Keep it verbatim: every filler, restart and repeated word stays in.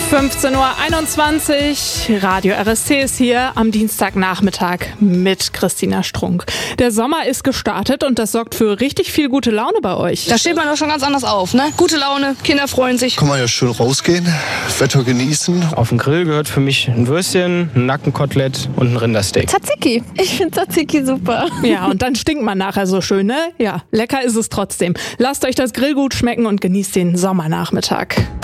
fünfzehn Uhr einundzwanzig, Radio R S C ist hier am Dienstagnachmittag mit Christina Strunk. Der Sommer ist gestartet und das sorgt für richtig viel gute Laune bei euch. Da steht man doch schon ganz anders auf, ne? Gute Laune, Kinder freuen sich. Kann man ja schön rausgehen, Wetter genießen. Auf den Grill gehört für mich ein Würstchen, ein Nackenkotelett und ein Rindersteak. Tzatziki. Ich finde Tzatziki super. Ja, und dann stinkt man nachher so schön, ne? Ja, lecker ist es trotzdem. Lasst euch das Grillgut schmecken und genießt den Sommernachmittag.